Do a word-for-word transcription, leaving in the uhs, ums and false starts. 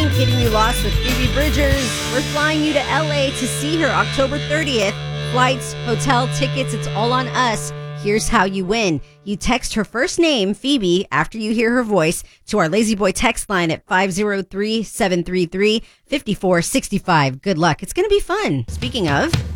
ain't getting you lost with Phoebe Bridgers. We're flying you to L A to see her October thirtieth. Flights, hotel tickets, it's all on us. Here's how you win. You text her first name, Phoebe, after you hear her voice to our Lazy Boy text line at five oh three, seven three three, five four six five. Good luck. It's going to be fun. Speaking of...